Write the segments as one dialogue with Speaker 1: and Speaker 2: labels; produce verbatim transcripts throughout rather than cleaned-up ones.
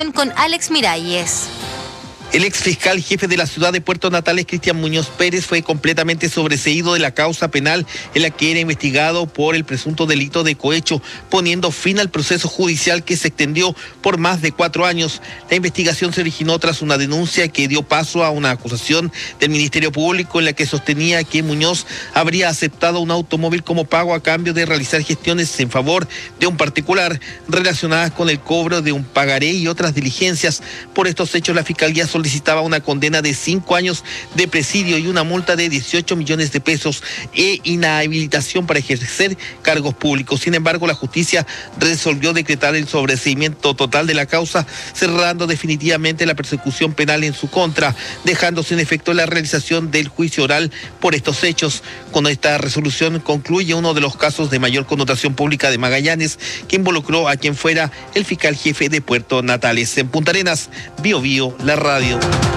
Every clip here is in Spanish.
Speaker 1: información con Alex Miralles.
Speaker 2: El ex fiscal jefe de la ciudad de Puerto Natales, Cristian Muñoz Pérez, fue completamente sobreseído de la causa penal en la que era investigado por el presunto delito de cohecho, poniendo fin al proceso judicial que se extendió por más de cuatro años. La investigación se originó tras una denuncia que dio paso a una acusación del Ministerio Público en la que sostenía que Muñoz habría aceptado un automóvil como pago a cambio de realizar gestiones en favor de un particular relacionadas con el cobro de un pagaré y otras diligencias. Por estos hechos, la Fiscalía solicitaba una condena de cinco años de presidio y una multa de dieciocho millones de pesos e inhabilitación para ejercer cargos públicos. Sin embargo, la justicia resolvió decretar el sobreseimiento total de la causa, cerrando definitivamente la persecución penal en su contra, dejando sin efecto la realización del juicio oral por estos hechos. Con esta resolución concluye uno de los casos de mayor connotación pública de Magallanes, que involucró a quien fuera el fiscal jefe de Puerto Natales. En Punta Arenas, Bio Bio, la radio.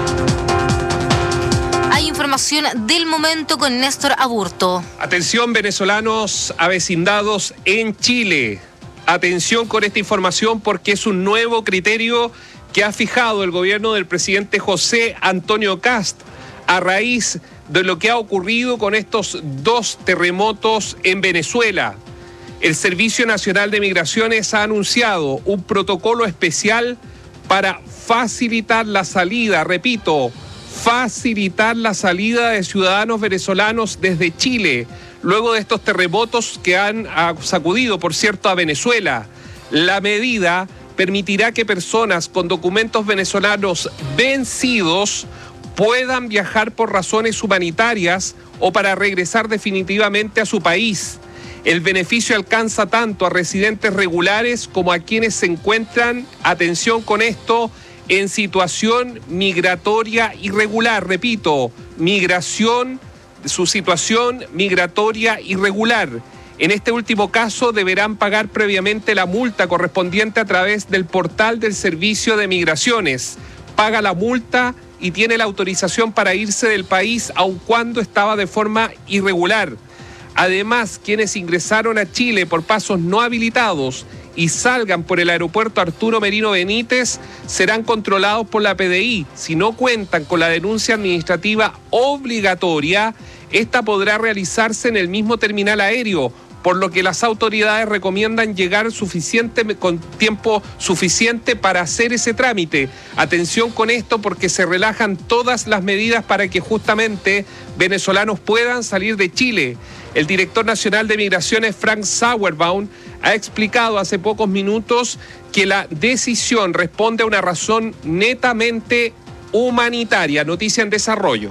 Speaker 1: Hay información del momento con Néstor Aburto.
Speaker 3: Atención, venezolanos avecindados en Chile. Atención con esta información porque es un nuevo criterio que ha fijado el gobierno del presidente José Antonio Kast a raíz de lo que ha ocurrido con estos dos terremotos en Venezuela. El Servicio Nacional de Migraciones ha anunciado un protocolo especial para facilitar la salida, repito, facilitar la salida de ciudadanos venezolanos desde Chile, luego de estos terremotos que han sacudido, por cierto, a Venezuela. La medida permitirá que personas con documentos venezolanos vencidos puedan viajar por razones humanitarias o para regresar definitivamente a su país. El beneficio alcanza tanto a residentes regulares como a quienes se encuentran, atención con esto, en situación migratoria irregular. Repito, migración, su situación migratoria irregular. En este último caso deberán pagar previamente la multa correspondiente a través del portal del Servicio de Migraciones. Paga la multa y tiene la autorización para irse del país aun cuando estaba de forma irregular. Además, quienes ingresaron a Chile por pasos no habilitados y salgan por el aeropuerto Arturo Merino Benítez serán controlados por la P D I. Si no cuentan con la denuncia administrativa obligatoria, esta podrá realizarse en el mismo terminal aéreo, por lo que las autoridades recomiendan llegar suficiente, con tiempo suficiente para hacer ese trámite. Atención con esto porque se relajan todas las medidas para que justamente venezolanos puedan salir de Chile. El director nacional de Migraciones, Frank Sauerbaum, ha explicado hace pocos minutos que la decisión responde a una razón netamente humanitaria. Noticia en desarrollo.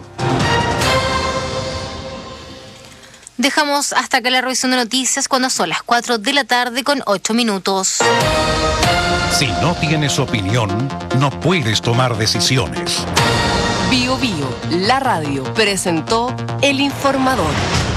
Speaker 1: Dejamos hasta acá la revisión de noticias cuando son las cuatro de la tarde con ocho minutos.
Speaker 4: Si no tienes opinión, no puedes tomar decisiones.
Speaker 5: Bio Bio, la radio, presentó El Informador.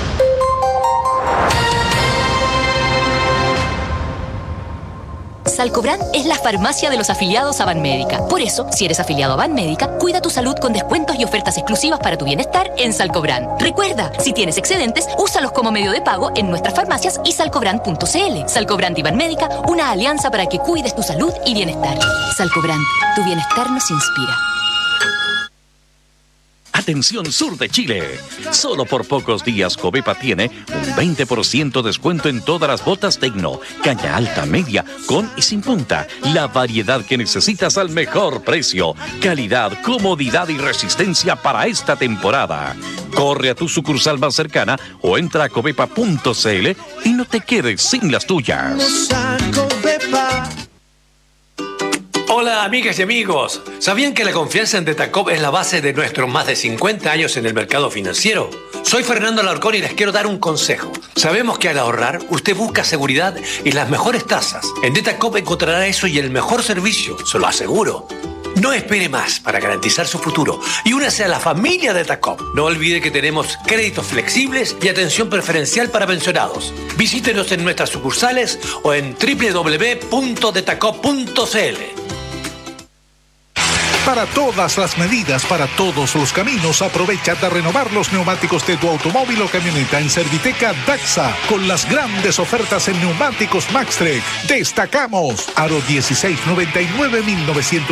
Speaker 6: Salcobran es la farmacia de los afiliados a Banmédica. Por eso, si eres afiliado a Banmédica, cuida tu salud con descuentos y ofertas exclusivas para tu bienestar en Salcobran. Recuerda, si tienes excedentes, úsalos como medio de pago en nuestras farmacias y salcobran punto c l. Salcobran y Banmédica, una alianza para que cuides tu salud y bienestar. Salcobran, tu bienestar nos inspira.
Speaker 7: Atención sur de Chile. Solo por pocos días Covepa tiene un veinte por ciento descuento en todas las botas Tecno, caña alta, media, con y sin punta. La variedad que necesitas al mejor precio. Calidad, comodidad y resistencia para esta temporada. Corre a tu sucursal más cercana o entra a covepa punto c l y no te quedes sin las tuyas.
Speaker 8: Hola amigas y amigos, ¿sabían que la confianza en Detacop es la base de nuestros más de cincuenta años en el mercado financiero? Soy Fernando Alarcón y les quiero dar un consejo. Sabemos que al ahorrar, usted busca seguridad y las mejores tasas. En Detacop encontrará eso y el mejor servicio, se lo aseguro. No espere más para garantizar su futuro y únase a la familia de Detacop. No olvide que tenemos créditos flexibles y atención preferencial para pensionados. Visítenos en nuestras sucursales o en doble u doble u doble u punto detacop punto c l.
Speaker 4: Para todas las medidas, para todos los caminos, aprovecha de renovar los neumáticos de tu automóvil o camioneta en Serviteca Daxa con las grandes ofertas en neumáticos Maxtrek. Destacamos Aro dieciséis noventa y nueve mil novecientos